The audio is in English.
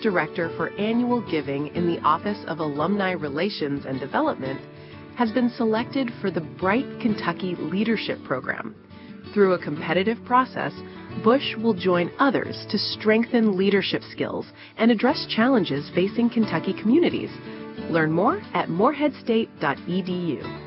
Director for Annual Giving in the Office of Alumni Relations and Development, has been selected for the Bright Kentucky Leadership Program. Through a competitive process, Bush will join others to strengthen leadership skills and address challenges facing Kentucky communities. Learn more at moreheadstate.edu.